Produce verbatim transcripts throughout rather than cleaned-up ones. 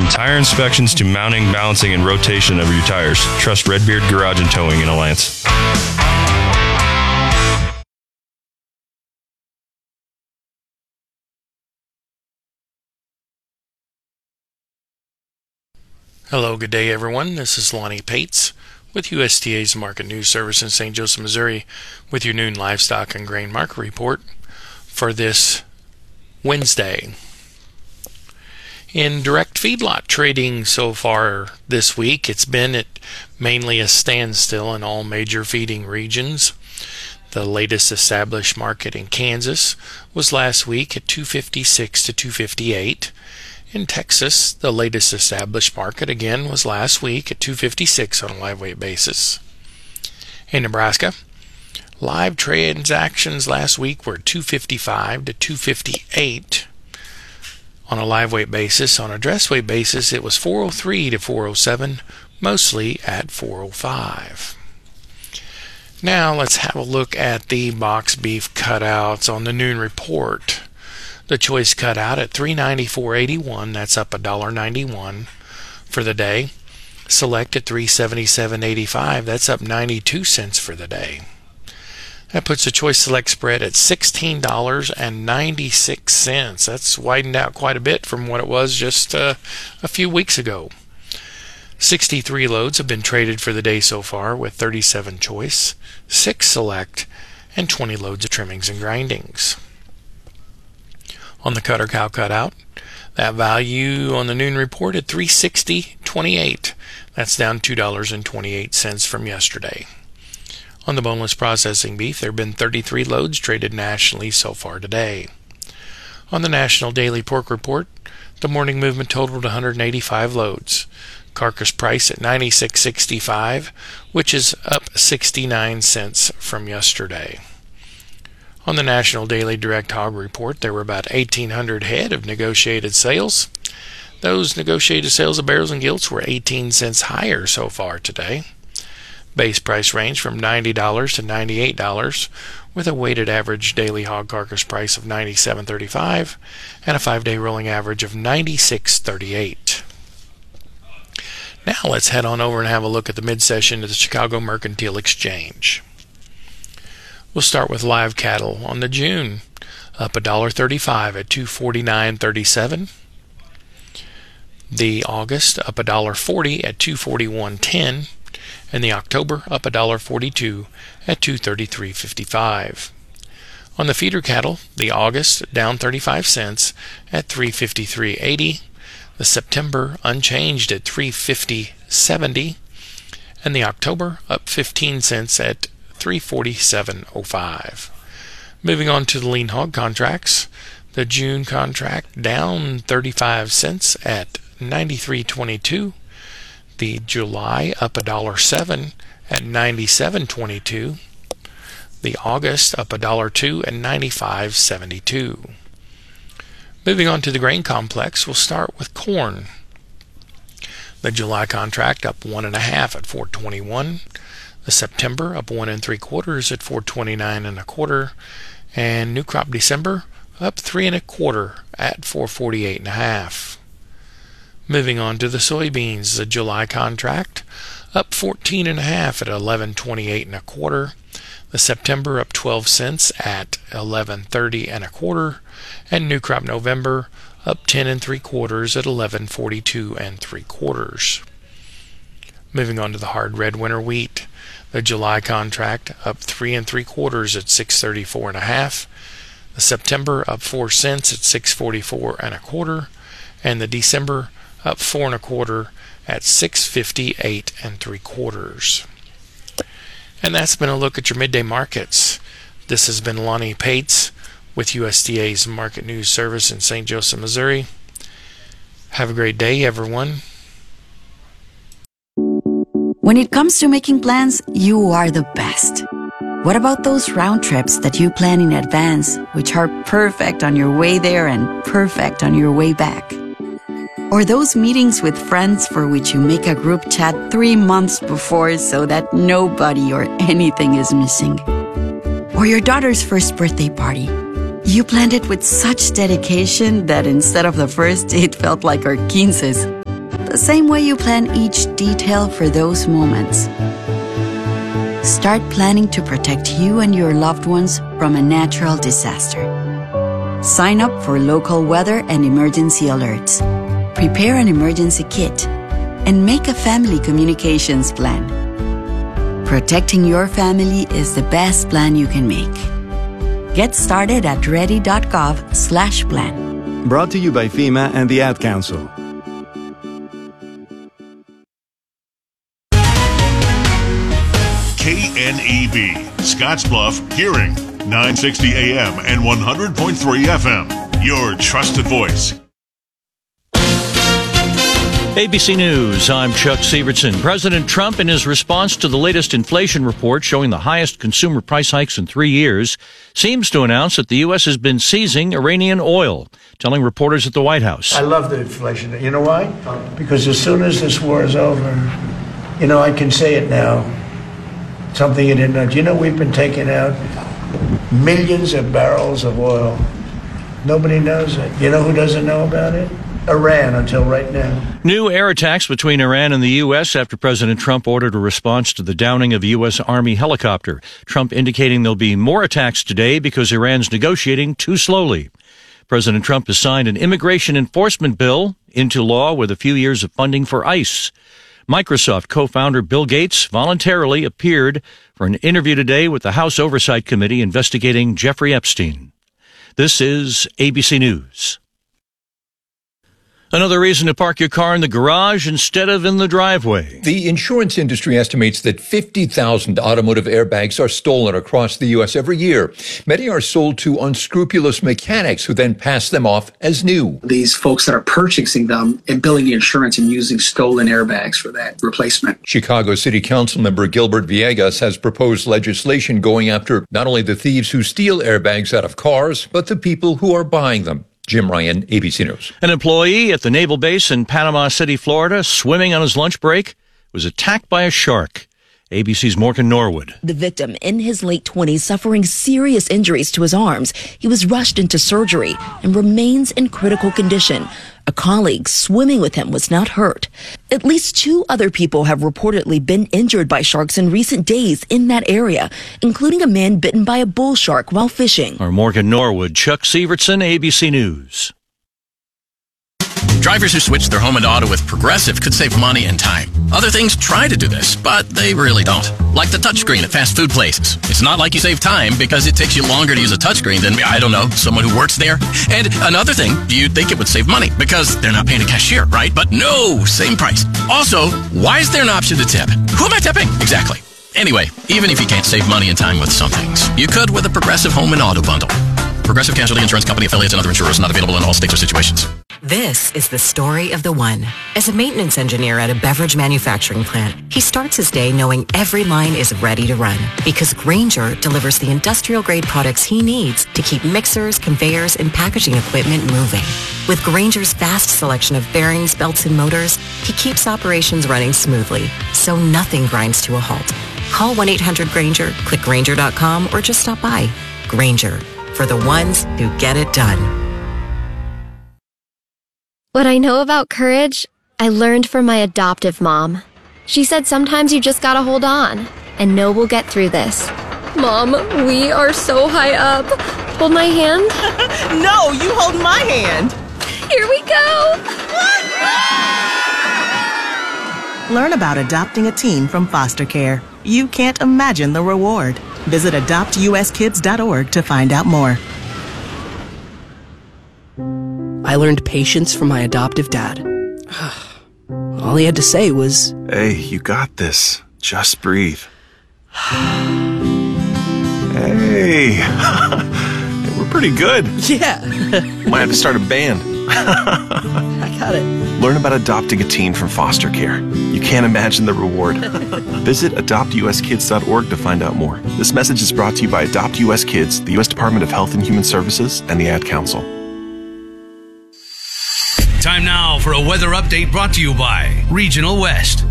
From tire inspections to mounting, balancing, and rotation of your tires, trust Redbeard Garage and Towing in Alliance. Hello, good day everyone. This is Lonnie Pates with U S D A's Market News Service in Saint Joseph, Missouri with your noon livestock and grain market report for this Wednesday. In direct feedlot trading so far this week, it's been at mainly a standstill in all major feeding regions. The latest established market in Kansas was last week at two fifty-six to two fifty-eight. In Texas, the latest established market again was last week at two fifty-six on a live weight basis. In Nebraska, live transactions last week were two fifty-five to two fifty-eight on a live weight basis. On a dress weight basis, it was four oh three to four oh seven, mostly at four oh five. Now let's have a look at the box beef cutouts on the noon report. The choice cut out at three ninety-four eighty-one, that's up one dollar ninety-one for the day. Select at three seventy-seven eighty-five, that's up ninety-two cents for the day. That puts the choice select spread at sixteen dollars and ninety-six cents. That's widened out quite a bit from what it was just uh, a few weeks ago. sixty-three loads have been traded for the day so far, with thirty-seven choice, six select, and twenty loads of trimmings and grindings. On the cutter cow cutout, that value on the noon report at three sixty twenty-eight. That's down two dollars and twenty-eight cents from yesterday. On the boneless processing beef, there have been thirty-three loads traded nationally so far today. On the National Daily Pork Report, the morning movement totaled one hundred eighty-five loads. Carcass price at ninety-six sixty-five, which is up sixty-nine cents from yesterday. On the National Daily Direct Hog Report, there were about eighteen hundred head of negotiated sales. Those negotiated sales of barrels and gilts were eighteen cents higher so far today. Base price range from ninety dollars to ninety-eight dollars, with a weighted average daily hog carcass price of ninety-seven thirty-five and a five-day rolling average of ninety-six thirty-eight. Now let's head on over and have a look at the mid-session of the Chicago Mercantile Exchange. We'll start with live cattle on the June, up one dollar thirty-five at two forty-nine thirty-seven. The August up one dollar forty at two forty-one ten, and the October up one dollar forty-two at two thirty-three fifty-five. On the feeder cattle, the August down thirty-five cents at three fifty-three eighty, the September unchanged at three fifty seventy, and the October up fifteen cents at three forty-seven oh five. Moving on to the lean hog contracts, the June contract down thirty-five cents at ninety-three twenty-two, the July up one dollar seven at ninety-seven twenty-two, the August up one dollar two at ninety-five seventy-two. Moving on to the grain complex, we'll start with corn. The July contract up one and a half at four twenty-one. The September up one and three quarters at four twenty-nine and a quarter, and new crop December up three and a quarter at four forty-eight and a half. Moving on to the soybeans, the July contract up fourteen and a half at eleven twenty-eight and a quarter. The September up twelve cents at eleven thirty and a quarter, and new crop November up ten and three quarters at eleven forty-two and three quarters. Moving on to the hard red winter wheat. The July contract up three and three quarters at six thirty-four and a half. The September up four cents at six forty-four and a quarter, and the December up four and a quarter at six fifty-eight and three quarters. And that's been a look at your midday markets. This has been Lonnie Pates with U S D A's Market News Service in Saint Joseph, Missouri. Have a great day, everyone. When it comes to making plans, you are the best. What about those round trips that you plan in advance, which are perfect on your way there and perfect on your way back? Or those meetings with friends for which you make a group chat three months before so that nobody or anything is missing? Or your daughter's first birthday party. You planned it with such dedication that instead of the first, it felt like our quinces. the same way you plan each detail for those moments. Start planning to protect you and your loved ones from a natural disaster. Sign up for local weather and emergency alerts. Prepare an emergency kit and make a family communications plan. Protecting your family is the best plan you can make. Get started at ready.gov slash plan. Brought to you by FEMA and the Ad Council. K N E B, Scottsbluff, Hearing, nine sixty A M and one hundred point three F M. Your trusted voice. A B C News, I'm Chuck Sievertson. President Trump, in his response to the latest inflation report showing the highest consumer price hikes in three years, seems to announce that the U S has been seizing Iranian oil, telling reporters at the White House. I love the inflation. You know why? Because as soon as this war is over, you know, I can say it now, something you didn't know. Do you know we've been taking out millions of barrels of oil? Nobody knows it. You know who doesn't know about it? Iran, until right now. New air attacks between Iran and the U S after President Trump ordered a response to the downing of a U S Army helicopter. Trump indicating there'll be more attacks today because Iran's negotiating too slowly. President Trump has signed an immigration enforcement bill into law with a few years of funding for ICE. Microsoft co-founder Bill Gates voluntarily appeared for an interview today with the House Oversight Committee investigating Jeffrey Epstein. This is A B C News. Another reason to park your car in the garage instead of in the driveway. The insurance industry estimates that fifty thousand automotive airbags are stolen across the U S every year. Many are sold to unscrupulous mechanics who then pass them off as new. These folks that are purchasing them and billing the insurance and using stolen airbags for that replacement. Chicago City Council member Gilbert Villegas has proposed legislation going after not only the thieves who steal airbags out of cars, but the people who are buying them. Jim Ryan, A B C News. An employee at the naval base in Panama City, Florida, swimming on his lunch break, was attacked by a shark. A B C's Morgan Norwood. The victim, in his late twenties, suffering serious injuries to his arms. He was rushed into surgery and remains in critical condition. A colleague swimming with him was not hurt. At least two other people have reportedly been injured by sharks in recent days in that area, including a man bitten by a bull shark while fishing. Our Morgan Norwood, Chuck Sievertson, A B C News. Drivers who switch their home and auto with Progressive could save money and time. Other things try to do this, but they really don't. Like the touchscreen at fast food places. It's not like you save time because it takes you longer to use a touchscreen than, I don't know, someone who works there. And another thing, you'd think it would save money because they're not paying a cashier, right? But no, same price. Also, why is there an option to tip? Who am I tipping? Exactly. Anyway, even if you can't save money and time with some things, you could with a Progressive home and auto bundle. Progressive Casualty Insurance Company, affiliates, and other insurers, not available in all states or situations. This is the story of the one. As a maintenance engineer at a beverage manufacturing plant, he starts his day knowing every line is ready to run because Grainger delivers the industrial-grade products he needs to keep mixers, conveyors, and packaging equipment moving. With Grainger's vast selection of bearings, belts, and motors, he keeps operations running smoothly, so nothing grinds to a halt. Call one eight hundred Grainger, click Grainger dot com, or just stop by. Grainger, for the ones who get it done. What I know about courage, I learned from my adoptive mom. She said sometimes you just gotta hold on and know we'll get through this. Mom, we are so high up. Hold my hand. No, you hold my hand. Here we go. Learn about adopting a teen from foster care. You can't imagine the reward. Visit adopt u s kids dot org to find out more. I learned patience from my adoptive dad. All he had to say was, "Hey, you got this. Just breathe." Hey, we're pretty good. Yeah. Might have to start a band. I got it. Learn about adopting a teen from foster care. You can't imagine the reward. Visit adopt u s kids dot org to find out more. This message is brought to you by Adopt U S Kids, the U S Department of Health and Human Services, and the Ad Council. Time now for a weather update brought to you by Regional West.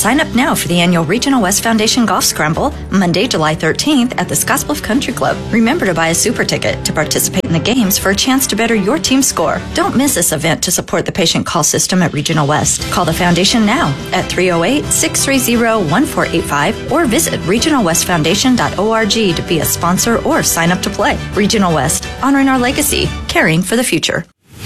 Sign up now for the annual Regional West Foundation Golf Scramble, Monday, July thirteenth at the Scottsbluff Country Club. Remember to buy a super ticket to participate in the games for a chance to better your team's score. Don't miss this event to support the patient call system at Regional West. Call the foundation now at three oh eight, six three zero, one four eight five or visit regional west foundation dot org to be a sponsor or sign up to play. Regional West, honoring our legacy, caring for the future.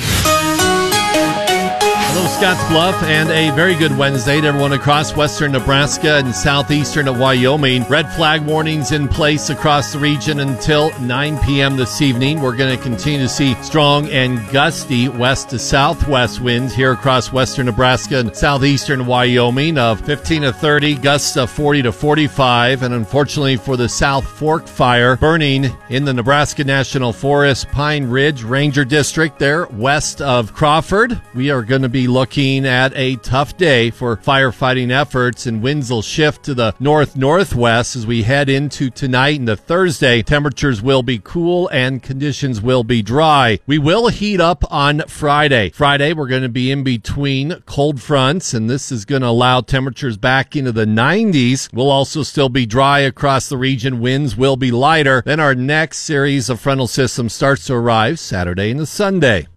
Hello, Scottsbluff, and a very good Wednesday to everyone across western Nebraska and southeastern Wyoming. Red flag warnings in place across the region until nine p.m. this evening. We're going to continue to see strong and gusty west to southwest winds here across western Nebraska and southeastern Wyoming of fifteen to thirty, gusts of forty to forty-five, and unfortunately for the South Fork fire burning in the Nebraska National Forest Pine Ridge Ranger District there west of Crawford, we are going to be looking at a tough day for firefighting efforts, and winds will shift to the north-northwest as we head into tonight and the Thursday. Temperatures will be cool and conditions will be dry. We will heat up on Friday. Friday, we're going to be in between cold fronts, and this is going to allow temperatures back into the nineties. We'll also still be dry across the region. Winds will be lighter. Then our next series of frontal systems starts to arrive Saturday and Sunday.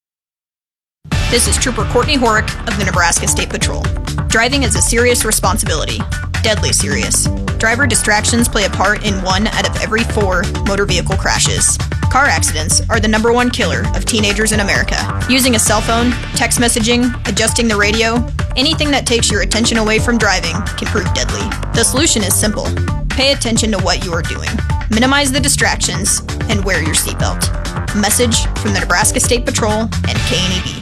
This is Trooper Courtney Horick of the Nebraska State Patrol. Driving is a serious responsibility, deadly serious. Driver distractions play a part in one out of every four motor vehicle crashes. Car accidents are the number one killer of teenagers in America. Using a cell phone, text messaging, adjusting the radio, anything that takes your attention away from driving can prove deadly. The solution is simple. Pay attention to what you are doing. Minimize the distractions and wear your seatbelt. A message from the Nebraska State Patrol and K N E B.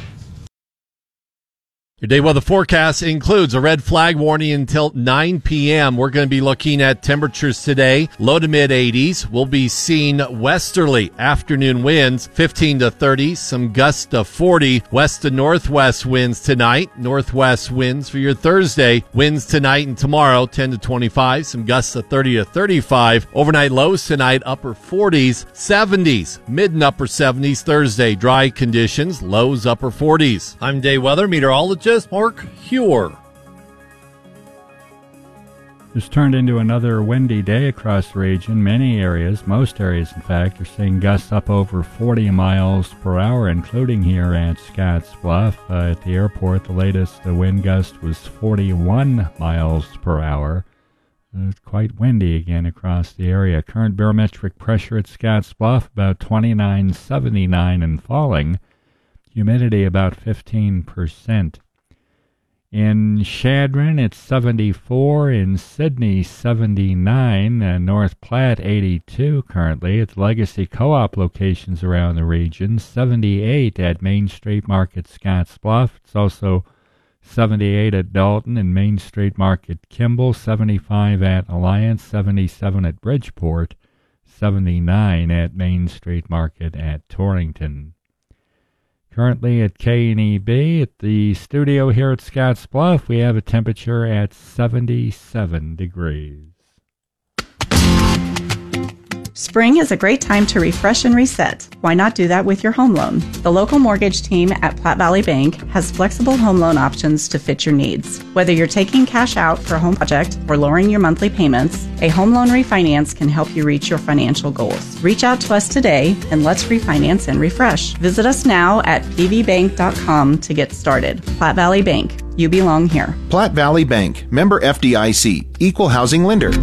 Your day weather forecast includes a red flag warning until nine p.m. We're going to be looking at temperatures today, low to mid eighties. We'll be seeing westerly afternoon winds, fifteen to thirty, some gusts to forty. West to northwest winds tonight, northwest winds for your Thursday. Winds tonight and tomorrow, ten to twenty-five, some gusts to thirty to thirty-five. Overnight lows tonight, upper forties, seventies, mid and upper seventies Thursday. Dry conditions, lows upper forties. I'm day weather meteorologist Mark Huer. It's turned into another windy day across the region. Many areas, most areas in fact, are seeing gusts up over forty miles per hour, including here at Scottsbluff. Uh, at the airport, the latest the wind gust was forty-one miles per hour. It's quite windy again across the area. Current barometric pressure at Scottsbluff about twenty-nine seventy-nine and falling. Humidity about fifteen percent. In Chadron, it's seventy-four. In Sydney, seventy-nine. Uh, North Platte, eighty-two currently. At Legacy Co-op locations around the region, seventy-eight at Main Street Market, Scottsbluff. It's also seventy-eight at Dalton and Main Street Market, Kimball. seventy-five at Alliance. seventy-seven at Bridgeport. seventy-nine at Main Street Market at Torrington. Currently at K N E B, at the studio here at Scottsbluff, we have a temperature at seventy-seven degrees. Spring is a great time to refresh and reset. Why not do that with your home loan? The local mortgage team at Platte Valley Bank has flexible home loan options to fit your needs. Whether you're taking cash out for a home project or lowering your monthly payments, a home loan refinance can help you reach your financial goals. Reach out to us today and let's refinance and refresh. Visit us now at p v bank dot com to get started. Platte Valley Bank. You belong here. Platte Valley Bank. Member F D I C. Equal housing lender.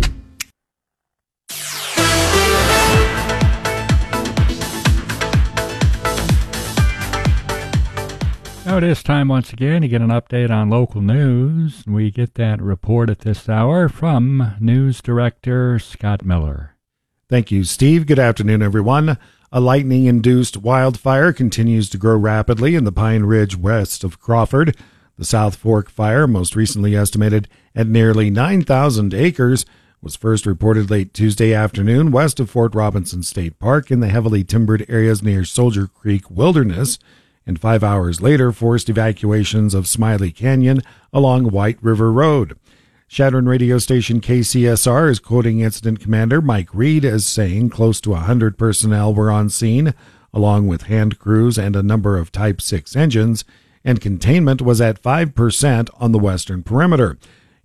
Now it is time once again to get an update on local news. We get that report at this hour from News Director Scott Miller. Thank you, Steve. Good afternoon, everyone. A lightning-induced wildfire continues to grow rapidly in the Pine Ridge west of Crawford. The South Fork fire, most recently estimated at nearly nine thousand acres, was first reported late Tuesday afternoon west of Fort Robinson State Park in the heavily timbered areas near Soldier Creek Wilderness, and five hours later forced evacuations of Smiley Canyon along White River Road. Chadron radio station K C S R is quoting Incident Commander Mike Reed as saying close to one hundred personnel were on scene, along with hand crews and a number of Type six engines, and containment was at five percent on the western perimeter.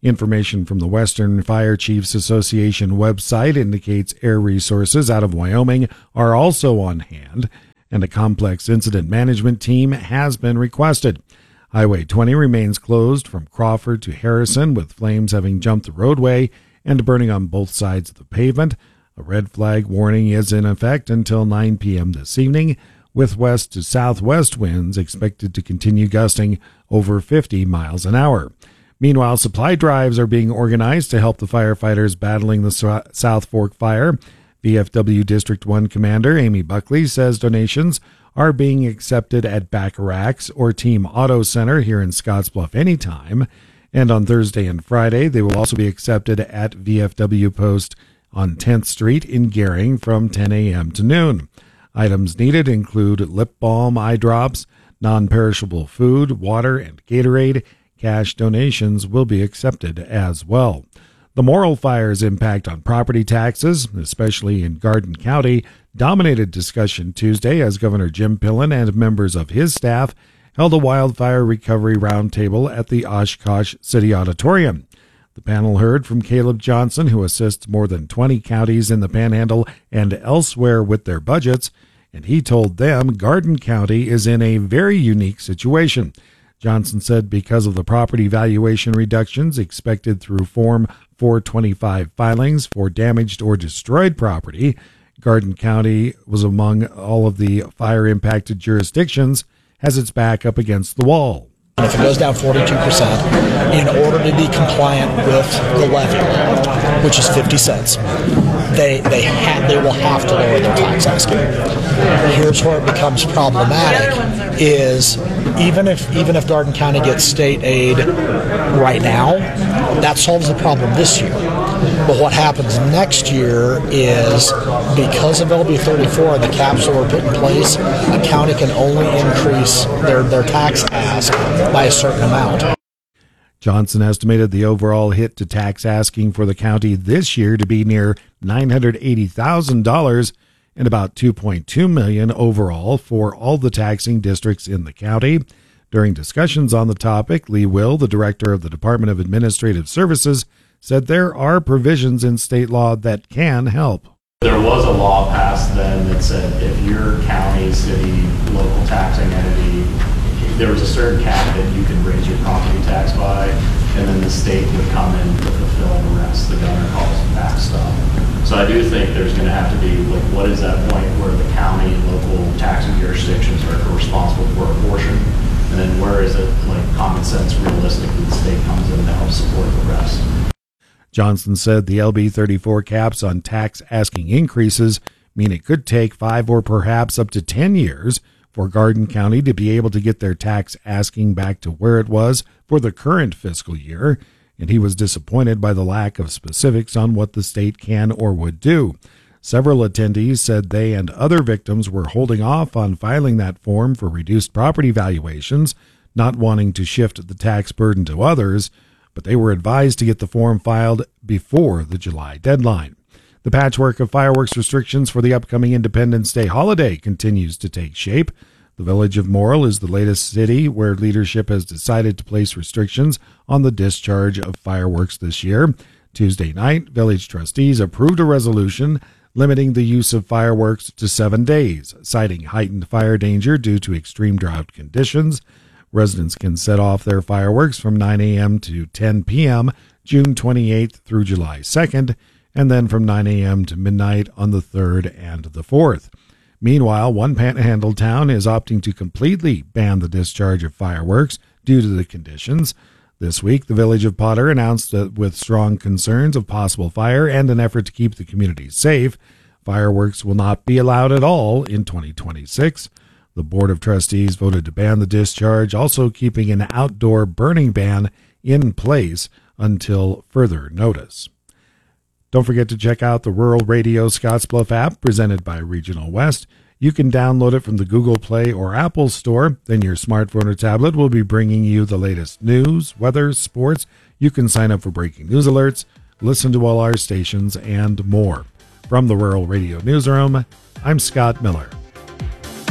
Information from the Western Fire Chiefs Association website indicates air resources out of Wyoming are also on hand, and a complex incident management team has been requested. Highway twenty remains closed from Crawford to Harrison, with flames having jumped the roadway and burning on both sides of the pavement. A red flag warning is in effect until nine p.m. this evening, with west to southwest winds expected to continue gusting over fifty miles an hour. Meanwhile, supply drives are being organized to help the firefighters battling the South Fork fire. V F W District one Commander Amy Buckley says donations are being accepted at Bacharach's or Team Auto Center here in Scottsbluff anytime. And on Thursday and Friday, they will also be accepted at V F W Post on tenth Street in Gering from ten a.m. to noon. Items needed include lip balm, eye drops, non-perishable food, water, and Gatorade. Cash donations will be accepted as well. The Morrill Fire's impact on property taxes, especially in Garden County, dominated discussion Tuesday as Governor Jim Pillen and members of his staff held a wildfire recovery roundtable at the Oshkosh City Auditorium. The panel heard from Caleb Johnson, who assists more than twenty counties in the Panhandle and elsewhere with their budgets, and he told them Garden County is in a very unique situation. Johnson said because of the property valuation reductions expected through Form four twenty-five filings for damaged or destroyed property, Garden County was among all of the fire-impacted jurisdictions, has its back up against the wall. And if it goes down forty-two percent, in order to be compliant with the levy, which is fifty cents, they they ha- they will have to lower their tax asking. Here's where it becomes problematic: is even if even if Garden County gets state aid right now, that solves the problem this year. But what happens next year is, because of L B thirty-four and the caps that were put in place, a county can only increase their, their tax ask by a certain amount. Johnson estimated the overall hit to tax asking for the county this year to be near nine hundred eighty thousand dollars and about two point two million dollars overall for all the taxing districts in the county. During discussions on the topic, Lee Will, the director of the Department of Administrative Services, said there are provisions in state law that can help. There was a law passed then that said if your county, city, local taxing entity, there was a certain cap that you could raise your property tax by, and then the state would come in to fulfill the rest. The governor calls it backstop. So I do think there's going to have to be, like, what is that point where the county and local taxing jurisdictions are responsible for a portion, and then where is it, like, common sense, realistically, the state comes in to help support the rest. Johnson said the L B thirty-four caps on tax asking increases mean it could take five or perhaps up to ten years for Garden County to be able to get their tax asking back to where it was for the current fiscal year, and he was disappointed by the lack of specifics on what the state can or would do. Several attendees said they and other victims were holding off on filing that form for reduced property valuations, not wanting to shift the tax burden to others, but they were advised to get the form filed before the July deadline. The patchwork of fireworks restrictions for the upcoming Independence Day holiday continues to take shape. The village of Morrill is the latest city where leadership has decided to place restrictions on the discharge of fireworks this year. Tuesday night, village trustees approved a resolution limiting the use of fireworks to seven days, citing heightened fire danger due to extreme drought conditions. Residents can set off their fireworks from nine a.m. to ten p.m. June twenty-eighth through July second, and then from nine a.m. to midnight on the third and the fourth. Meanwhile, one Panhandle town is opting to completely ban the discharge of fireworks due to the conditions. This week, the village of Potter announced that with strong concerns of possible fire and an effort to keep the community safe, fireworks will not be allowed at all in twenty twenty-six. The Board of Trustees voted to ban the discharge, also keeping an outdoor burning ban in place until further notice. Don't forget to check out the Rural Radio Scottsbluff app presented by Regional West. You can download it from the Google Play or Apple Store. Then your smartphone or tablet will be bringing you the latest news, weather, sports. You can sign up for breaking news alerts, listen to all our stations, and more. From the Rural Radio Newsroom, I'm Scott Miller.